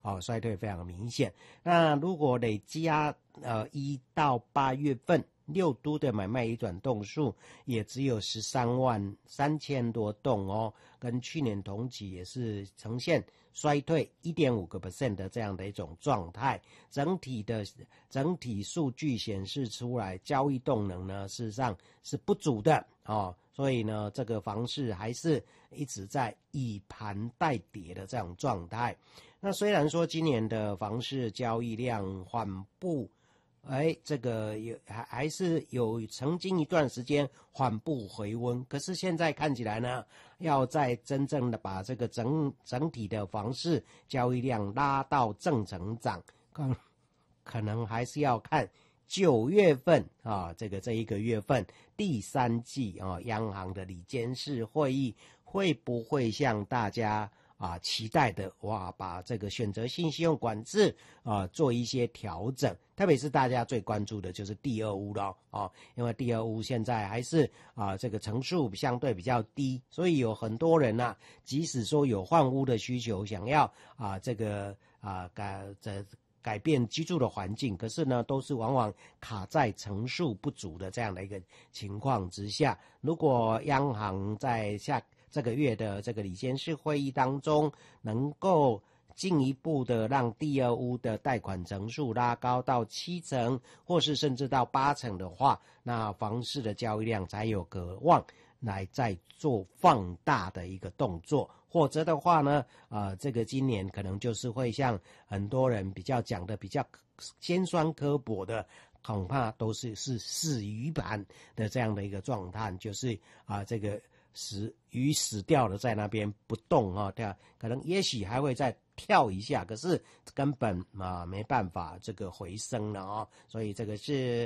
衰退非常明显。那如果累加1到8月份6都的买卖移转栋数也只有13万3千多栋哦，跟去年同期也是呈现衰退 1.5% 的这样的一种状态。整体数据显示出来，交易动能呢事实上是不足的所以呢这个房市还是一直在以盘带跌的这种状态。那虽然说今年的房市交易量缓步这个还是有曾经一段时间缓步回温，可是现在看起来呢，要再真正的把这个整体的房市交易量拉到正成长，可能还是要看9月份这一个月份第3季央行的理监事会议会不会像大家期待的把这个选择性信用管制做一些调整，特别是大家最关注的就是第二屋了因为第二屋现在还是这个成数相对比较低，所以有很多人即使说有换屋的需求，想要这个改变居住的环境，可是呢都是往往卡在成数不足的这样的一个情况之下。如果央行在这个月的这个理监事会议当中能够进一步的让第二屋的贷款成数拉高到7成，或是甚至到8成的话，那房市的交易量才有可望来再做放大的一个动作。或者的话呢这个今年可能就是会像很多人比较讲的比较尖酸刻薄的，恐怕都是死鱼盘的这样的一个状态，就是这个鱼死掉了在那边不动可能也许还会再跳一下，可是根本没办法这个回升了所以这个是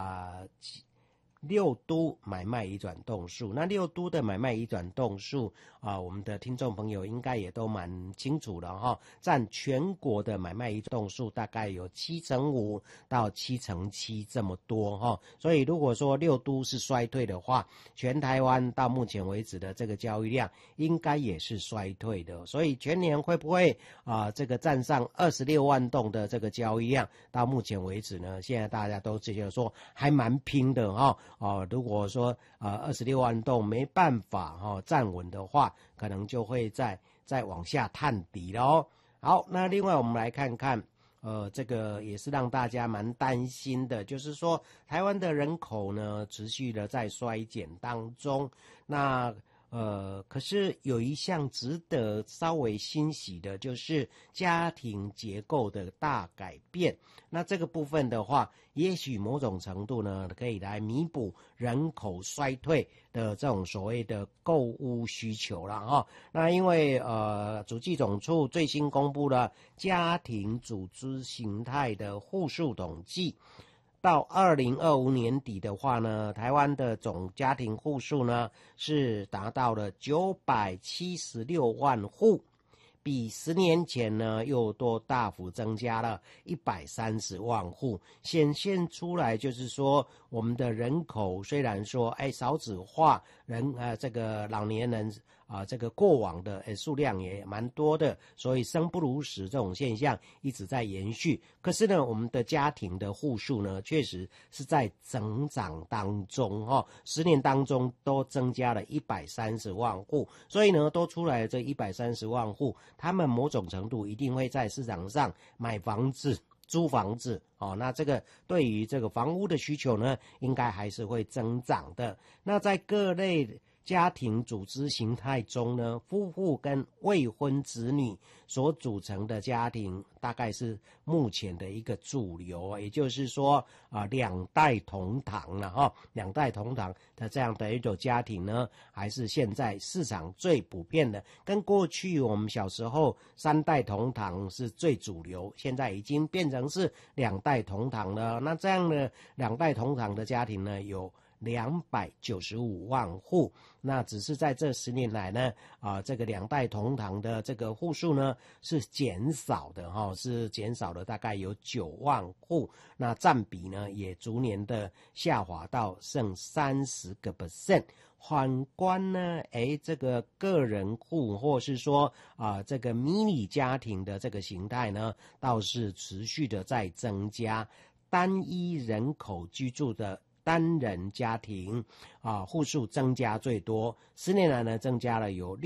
6都买卖移转栋数。那6都的买卖移转栋数我们的听众朋友应该也都蛮清楚的占全国的买卖移转栋数大概有5%到7%这么多所以如果说6都是衰退的话，全台湾到目前为止的这个交易量应该也是衰退的。所以全年会不会这个占上26万栋的这个交易量，到目前为止呢，现在大家都觉得说还蛮拼的如果说26万栋没办法站稳的话，可能就会再往下探底了好，那另外我们来看看这个也是让大家蛮担心的，就是说台湾的人口呢持续的在衰减当中。那可是有一项值得稍微欣喜的，就是家庭结构的大改变。那这个部分的话，也许某种程度呢，可以来弥补人口衰退的这种所谓的购屋需求了那因为主计总处最新公布了家庭组织形态的户数统计。到2025年底的话呢，台湾的总家庭户数呢是达到了976万户，比10年前呢又多大幅增加了130万户，显现出来就是说我们的人口虽然说少子化，这个老年人这个过往的数量也蛮多的，所以生不如死这种现象一直在延续。可是呢，我们的家庭的户数呢，确实是在增长当中10年当中都增加了130万户，所以呢，都出来了这130万户，他们某种程度一定会在市场上买房子、租房子那这个对于这个房屋的需求呢，应该还是会增长的。那在各类家庭组织形态中呢，夫妇跟未婚子女所组成的家庭大概是目前的一个主流，也就是说两代同堂了两代同堂的这样的一种家庭呢，还是现在市场最普遍的，跟过去我们小时候3代同堂是最主流，现在已经变成是2代同堂了。那这样的2代同堂的家庭呢，有 295万户。那只是在这10年来呢，这个2代同堂的这个户数呢是减少的是减少了大概有9万户，那占比呢也逐年的下滑到剩30%。反观呢，这个个人户或是说这个迷你家庭的这个形态呢，倒是持续的在增加。单一人口居住的单人家庭户数增加最多，10年来呢增加了有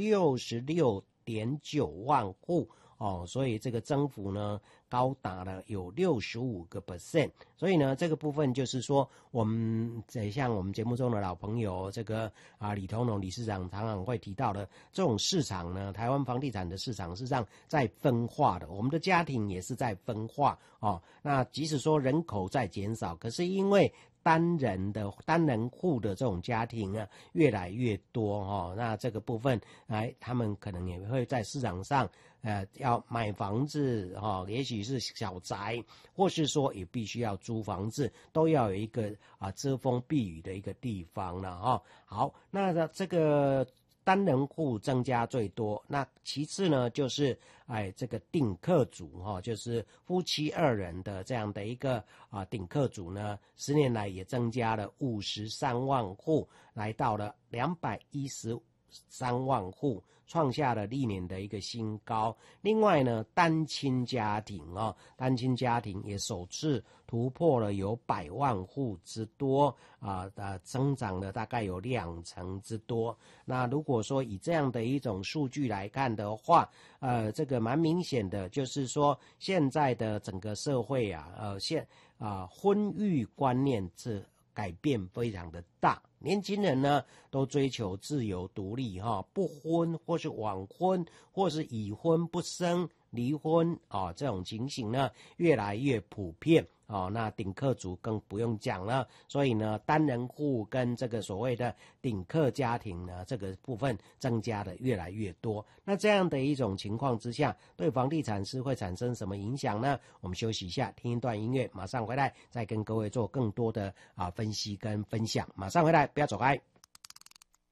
66.9万户所以这个增幅呢高达了有65%。所以呢这个部分就是说，我们像我们节目中的老朋友这个李同荣理事长常常会提到的，这种市场呢，台湾房地产的市场事实上在分化的，我们的家庭也是在分化那即使说人口在减少，可是因为单人户的这种家庭啊越来越多那这个部分他们可能也会在市场上要买房子也许是小宅，或是说也必须要租房子，都要有一个遮风避雨的一个地方了好，那这个单人户增加最多，那其次呢就是这个顶客族就是夫妻2人的这样的一个顶客族呢，10年来也增加了53万户，来到了213万户，创下了历年的一个新高。另外呢，单亲家庭也首次突破了有100万户之多增长了大概有20%之多。那如果说以这样的一种数据来看的话，这个蛮明显的，就是说现在的整个社会婚育观念是改变非常的大，年轻人呢都追求自由独立不婚或是晚婚或是已婚不生离婚这种情形呢越来越普遍那顶客族更不用讲了，所以呢单人户跟这个所谓的顶客家庭呢这个部分增加的越来越多。那这样的一种情况之下，对房地产是会产生什么影响呢？我们休息一下，听一段音乐，马上回来再跟各位做更多的分析跟分享。马上回来，不要走开。